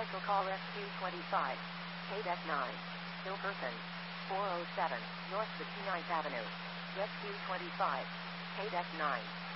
Special call SQ25. KDEC 9. Still person. 407 North 59th Avenue. SQ25. KDEC 9.